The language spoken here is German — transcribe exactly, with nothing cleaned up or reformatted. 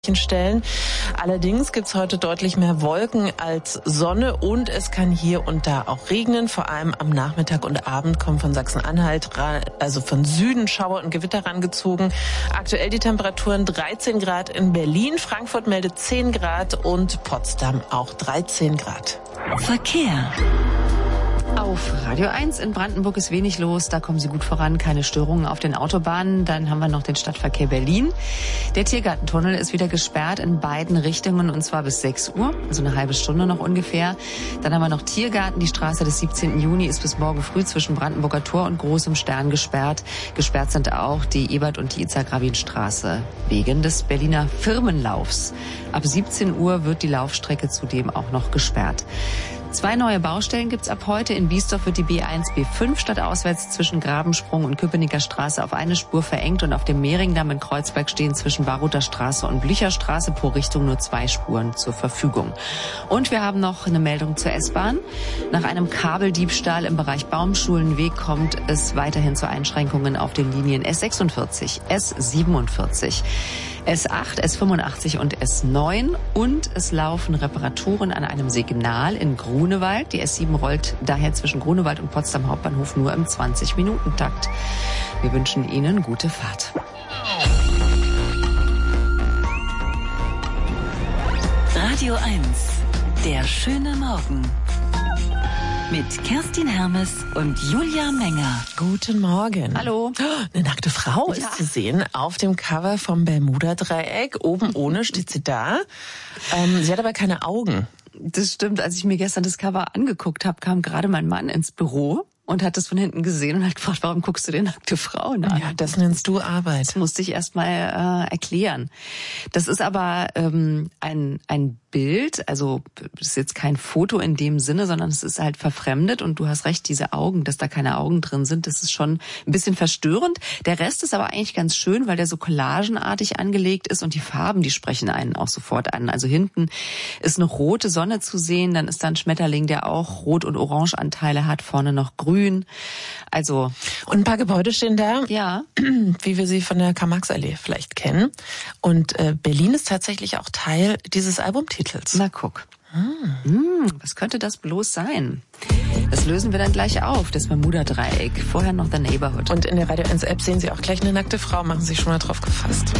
Stellen. Allerdings gibt's heute deutlich mehr Wolken als Sonne und es kann hier und da auch regnen. Vor allem am Nachmittag und Abend kommen von Sachsen-Anhalt, also von Süden, Schauer und Gewitter rangezogen. Aktuell die Temperaturen dreizehn Grad in Berlin, Frankfurt meldet zehn Grad und Potsdam auch dreizehn Grad. Verkehr. Auf Radio eins in Brandenburg ist wenig los, da kommen Sie gut voran, keine Störungen auf den Autobahnen. Dann haben wir noch den Stadtverkehr Berlin. Der Tiergartentunnel ist wieder gesperrt in beiden Richtungen und zwar bis sechs Uhr, also eine halbe Stunde noch ungefähr. Dann haben wir noch Tiergarten, die Straße des siebzehnten Juni ist bis morgen früh zwischen Brandenburger Tor und Großem Stern gesperrt. Gesperrt sind auch die Ebert- und die Itzhak-Rabin-Straße wegen des Berliner Firmenlaufs. Ab siebzehn Uhr wird die Laufstrecke zudem auch noch gesperrt. Zwei neue Baustellen gibt's ab heute. In Biesdorf wird die B eins B fünf stadtauswärts zwischen Grabensprung und Köpenicker Straße auf eine Spur verengt und auf dem Mehringdamm in Kreuzberg stehen zwischen Baruther Straße und Blücherstraße pro Richtung nur zwei Spuren zur Verfügung. Und wir haben noch eine Meldung zur S-Bahn. Nach einem Kabeldiebstahl im Bereich Baumschulenweg kommt es weiterhin zu Einschränkungen auf den Linien S sechsundvierzig, S siebenundvierzig. S acht, S fünfundachtzig und S neun und es laufen Reparaturen an einem Signal in Grunewald. Die S sieben rollt daher zwischen Grunewald und Potsdam Hauptbahnhof nur im zwanzig-Minuten-Takt. Wir wünschen Ihnen gute Fahrt. Radio eins, der schöne Morgen. Mit Kerstin Hermes und Julia Menger. Guten Morgen. Hallo. Eine nackte Frau ist ja. zu sehen auf dem Cover vom Bermuda-Dreieck. Oben ohne steht sie da. Ähm, sie hat aber keine Augen. Das stimmt. Als ich mir gestern das Cover angeguckt habe, kam gerade mein Mann ins Büro und hat das von hinten gesehen und hat gefragt, warum guckst du dir nackte Frauen an? Ja, das nennst du Arbeit. Das musste ich erst mal äh, erklären. Das ist aber ähm, ein ein Bild, also es ist jetzt kein Foto in dem Sinne, sondern es ist halt verfremdet und du hast recht, diese Augen, dass da keine Augen drin sind, das ist schon ein bisschen verstörend. Der Rest ist aber eigentlich ganz schön, weil der so collagenartig angelegt ist und die Farben, die sprechen einen auch sofort an. Also hinten ist eine rote Sonne zu sehen, dann ist da ein Schmetterling, der auch Rot- und Orangeanteile hat, vorne noch grün. Also und ein paar Gebäude stehen da, ja, wie wir sie von der Karl-Marx-Allee vielleicht kennen. Und äh, Berlin ist tatsächlich auch Teil dieses Albumtitels. Na guck. Hm, was könnte das bloß sein? Das lösen wir dann gleich auf, das Bermuda-Dreieck. Vorher noch The Neighborhood. Und in der Radio eins App sehen Sie auch gleich eine nackte Frau, machen Sie sich schon mal drauf gefasst.